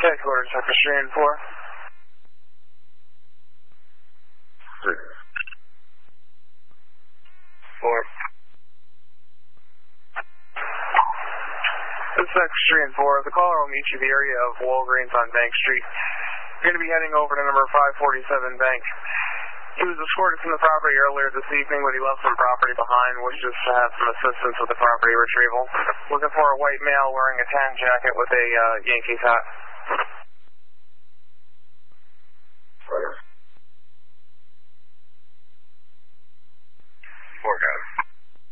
Headquarters, Sector 3 and 4. 3. 4. This is Sector 3 and 4. The caller will meet you at the area of Walgreens on Bank Street. You're going to be heading over to number 547 Bank. He was escorted from the property earlier this evening, but he left some property behind, wishes to have some assistance with the property retrieval. Looking for a white male wearing a tan jacket with a Yankees hat.